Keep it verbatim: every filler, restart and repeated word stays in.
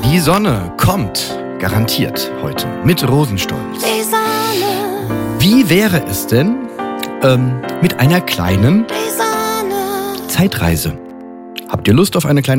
Die Sonne kommt garantiert heute mit Rosenstolz. Wie wäre es denn ähm, mit einer kleinen Zeitreise? Habt ihr Lust auf eine kleine